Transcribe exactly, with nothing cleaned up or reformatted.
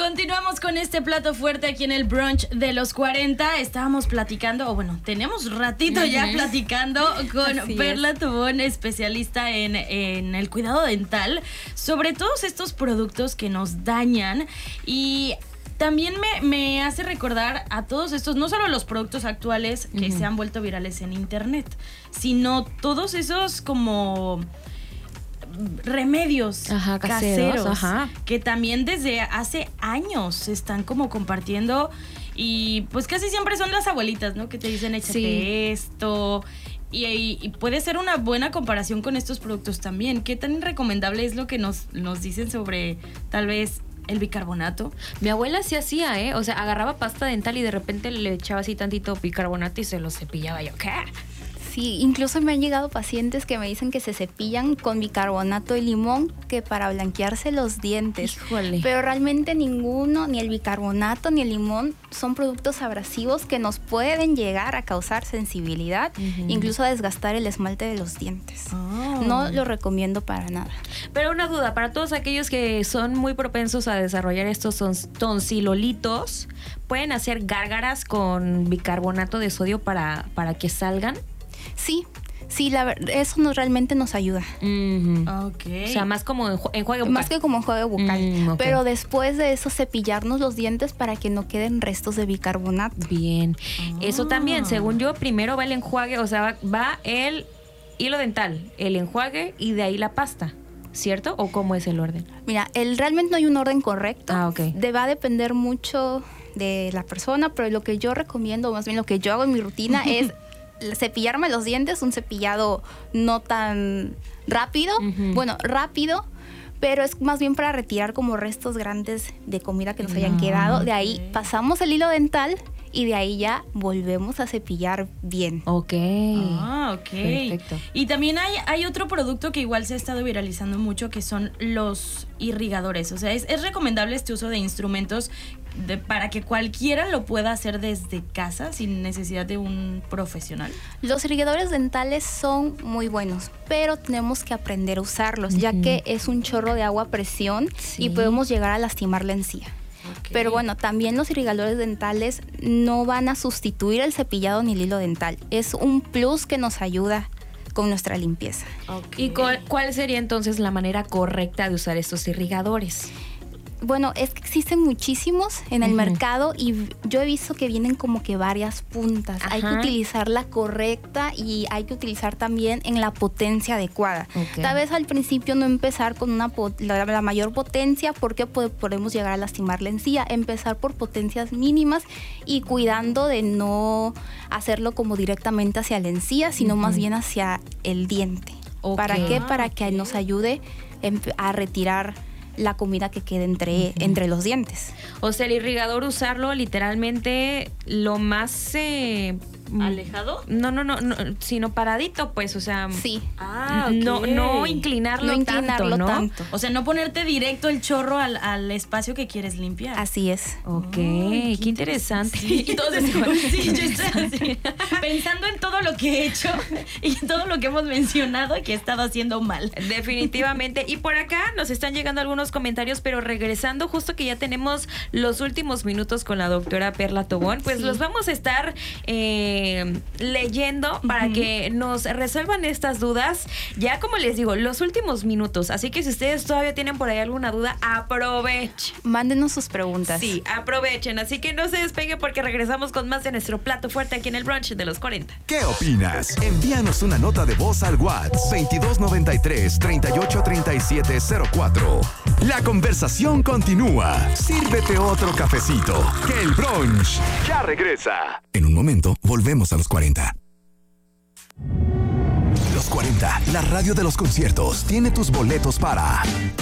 Continuamos con este plato fuerte aquí en el brunch de los cuarenta. Estábamos platicando, o bueno, tenemos ratito ya uh-huh. platicando con Así Perla es. Tobón, especialista en, en el cuidado dental, sobre todos estos productos que nos dañan. Y también me, me hace recordar a todos estos, no solo los productos actuales que uh-huh. se han vuelto virales en internet, sino todos esos como remedios ajá, caseros, caseros ajá. que también desde hace años se están como compartiendo, y pues casi siempre son las abuelitas, ¿no? Que te dicen échate sí. esto, y, y, y puede ser una buena comparación con estos productos también. ¿Qué tan recomendable es lo que nos, nos dicen sobre tal vez el bicarbonato? Mi abuela sí hacía, ¿eh? O sea, agarraba pasta dental y de repente le echaba así tantito bicarbonato y se lo cepillaba. Yo, ¿qué? Sí, incluso me han llegado pacientes que me dicen que se cepillan con bicarbonato de limón que para blanquearse los dientes. Híjole. Pero realmente ninguno, ni el bicarbonato ni el limón, son productos abrasivos que nos pueden llegar a causar sensibilidad, uh-huh. incluso a desgastar el esmalte de los dientes. Oh. No lo recomiendo para nada. Pero una duda, para todos aquellos que son muy propensos a desarrollar estos tonsilolitos, ¿pueden hacer gárgaras con bicarbonato de sodio para, para que salgan? Sí, sí, la, eso nos, realmente nos ayuda. Uh-huh. Okay. O sea, más como enju- enjuague bucal. Más que como enjuague bucal. Mm, okay. Pero después de eso, cepillarnos los dientes para que no queden restos de bicarbonato. Bien. Oh. Eso también, según yo, primero va el enjuague, o sea, va, va el hilo dental, el enjuague y de ahí la pasta, ¿cierto? ¿O cómo es el orden? Mira, el, realmente no hay un orden correcto. Ah, ok. De, va a depender mucho de la persona, pero lo que yo recomiendo, más bien lo que yo hago en mi rutina es cepillarme los dientes, un cepillado no tan rápido, uh-huh. bueno, rápido, pero es más bien para retirar como restos grandes de comida que nos hayan no, quedado. De ahí okay. pasamos el hilo dental y de ahí ya volvemos a cepillar bien. Ok. Ah, ok. Perfecto. Y también hay, hay otro producto que igual se ha estado viralizando mucho, que son los irrigadores. O sea, es, es recomendable este uso de instrumentos de, para que cualquiera lo pueda hacer desde casa sin necesidad de un profesional. Los irrigadores dentales son muy buenos, pero tenemos que aprender a usarlos, uh-huh. ya que es un chorro de agua a presión sí. y podemos llegar a lastimar la encía. Okay. Pero bueno, también los irrigadores dentales no van a sustituir el cepillado ni el hilo dental. Es un plus que nos ayuda con nuestra limpieza. Okay. ¿Y cuál, cuál sería entonces la manera correcta de usar estos irrigadores? Bueno, es que existen muchísimos en el uh-huh. mercado y yo he visto que vienen como que varias puntas. Ajá. Hay que utilizar la correcta y hay que utilizar también en la potencia adecuada. Okay. Tal vez al principio no empezar con una la, la mayor potencia porque podemos llegar a lastimar la encía. Empezar por potencias mínimas y cuidando de no hacerlo como directamente hacia la encía, sino uh-huh. más bien hacia el diente. Okay. ¿Para qué? Para que nos ayude a retirar la comida que quede entre, uh-huh. entre los dientes. O sea, el irrigador usarlo literalmente lo más eh, ¿alejado? No, no, no, no, sino paradito, pues, o sea, sí. Ah, okay. no, no inclinarlo, no inclinarlo tanto, ¿no? tanto. O sea, no ponerte directo el chorro al, al espacio que quieres limpiar. Así es. Ok, oh, qué, qué interesante. Sí, y todos decimos, sí, yo estoy así, pensando en todo lo que he hecho y todo lo que hemos mencionado que he estado haciendo mal. Definitivamente. Y por acá nos están llegando algunos comentarios, pero regresando, justo que ya tenemos los últimos minutos con la doctora Perla Tobón, pues sí. los vamos a estar eh, leyendo para uh-huh. que nos resuelvan estas dudas. Ya como les digo, los últimos minutos. Así que si ustedes todavía tienen por ahí alguna duda, aprovechen. Mándenos sus preguntas. Sí, aprovechen. Así que no se despegue porque regresamos con más de nuestro plato fuerte aquí en el brunch de los cuarenta. ¿Qué opinas? Envíanos una nota de voz al WhatsApp veintidós noventa y tres, treinta y ocho treinta y siete cero cuatro. La conversación continúa. Sírvete otro cafecito, que el brunch ya regresa. En un momento, volvemos a los cuarenta. Los cuarenta, la radio de los conciertos, tiene tus boletos para